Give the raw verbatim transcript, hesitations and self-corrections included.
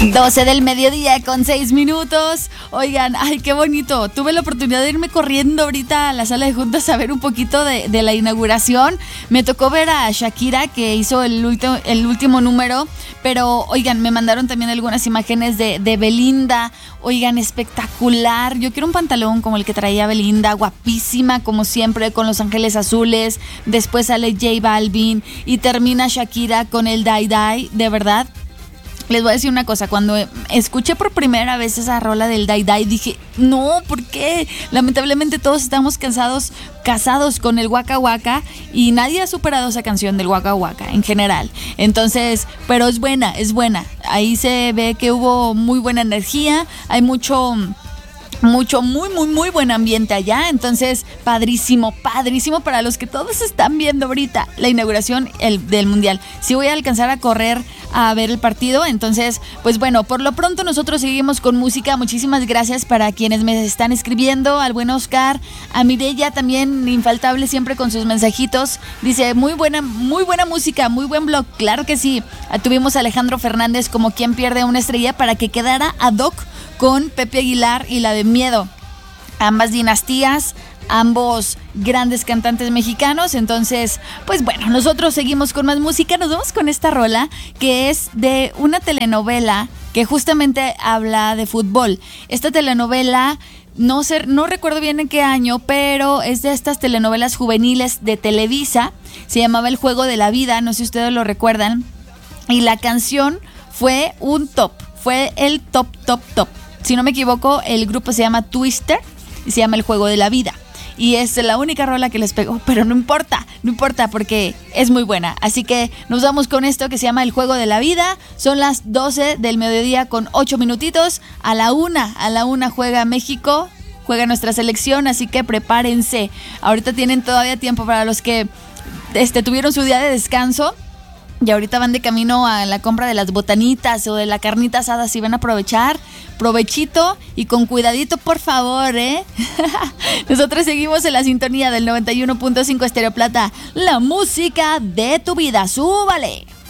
doce del mediodía con seis minutos. Oigan, ay, qué bonito. Tuve la oportunidad de irme corriendo ahorita a la sala de juntas a ver un poquito de, de la inauguración. Me tocó ver a Shakira, que hizo el, ulti- el último número. Pero, oigan, me mandaron también algunas imágenes de, de Belinda. Oigan, espectacular. Yo quiero un pantalón como el que traía Belinda, guapísima como siempre, con los ángeles azules. Después sale J Balvin y termina Shakira con el Die Die. De verdad, les voy a decir una cosa, cuando escuché por primera vez esa rola del Die Die, dije, no, ¿por qué? Lamentablemente todos estamos cansados, casados con el Waka Waka y nadie ha superado esa canción del Waka Waka en general. Entonces, pero es buena, es buena. Ahí se ve que hubo muy buena energía, hay mucho... Mucho, muy, muy, muy buen ambiente allá. Entonces, padrísimo, padrísimo para los que todos están viendo ahorita la inauguración el, del Mundial. Sí voy a alcanzar a correr a ver el partido. Entonces, pues bueno, por lo pronto nosotros seguimos con música. Muchísimas gracias para quienes me están escribiendo. Al buen Oscar, a Mireya también, infaltable siempre con sus mensajitos. Dice, muy buena, muy buena música, muy buen blog. Claro que sí. Tuvimos a Alejandro Fernández como quien pierde una estrella para que quedara ad hoc con Pepe Aguilar y la de Miedo. Ambas dinastías, ambos grandes cantantes mexicanos. Entonces, pues bueno, nosotros seguimos con más música. Nos vamos con esta rola que es de una telenovela que justamente habla de fútbol. Esta telenovela, no sé, no recuerdo bien en qué año, pero es de estas telenovelas juveniles de Televisa. Se llamaba El Juego de la Vida, no sé si ustedes lo recuerdan. Y la canción fue un top, fue el top, top, top. Si no me equivoco, el grupo se llama Twister y se llama El Juego de la Vida. Y es la única rola que les pegó, pero no importa, no importa porque es muy buena. Así que nos vamos con esto que se llama El Juego de la Vida. Son las doce del mediodía con ocho minutitos. A la una, a la una juega México, juega nuestra selección, así que prepárense. Ahorita tienen todavía tiempo para los que este, tuvieron su día de descanso. Y ahorita van de camino a la compra de las botanitas o de la carnita asada, si van a aprovechar, provechito y con cuidadito, por favor, ¿eh? Nosotros seguimos en la sintonía del noventa y uno punto cinco Estéreo Plata, la música de tu vida, ¡súbale!